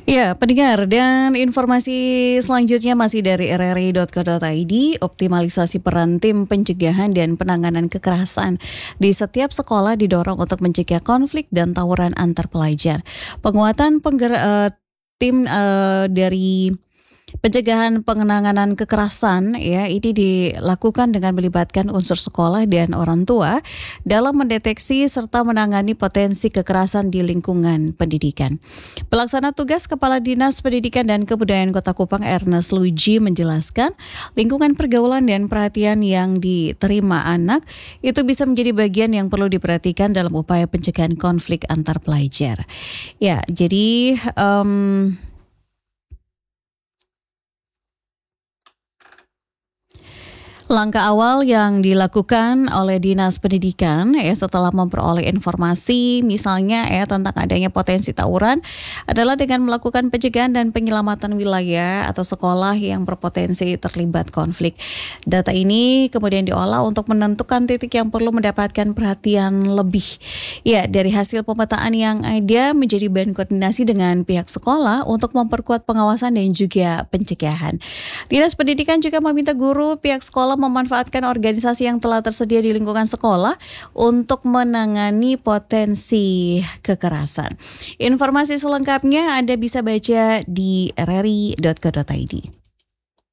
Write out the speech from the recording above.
Ya, pendengar, dan informasi selanjutnya masih dari rri.co.id. Optimalisasi peran tim pencegahan dan penanganan kekerasan di setiap sekolah didorong untuk mencegah konflik dan tawuran antar pelajar. Penguatan tim dari pencegahan penanganan kekerasan ya ini dilakukan dengan melibatkan unsur sekolah dan orang tua dalam mendeteksi serta menangani potensi kekerasan di lingkungan pendidikan. Pelaksana tugas Kepala Dinas Pendidikan dan Kebudayaan Kota Kupang Ernest Luigi menjelaskan lingkungan pergaulan dan perhatian yang diterima anak itu bisa menjadi bagian yang perlu diperhatikan dalam upaya pencegahan konflik antar pelajar. Ya, jadi langkah awal yang dilakukan oleh Dinas Pendidikan setelah memperoleh informasi misalnya tentang adanya potensi tawuran adalah dengan melakukan pencegahan dan penyelamatan wilayah atau sekolah yang berpotensi terlibat konflik. Data ini kemudian diolah untuk menentukan titik yang perlu mendapatkan perhatian lebih. Ya, dari hasil pemetaan yang ada menjadi bahan koordinasi dengan pihak sekolah untuk memperkuat pengawasan dan juga pencegahan. Dinas Pendidikan juga meminta guru pihak sekolah memanfaatkan organisasi yang telah tersedia di lingkungan sekolah untuk menangani potensi kekerasan. Informasi selengkapnya Anda bisa baca di rri.co.id.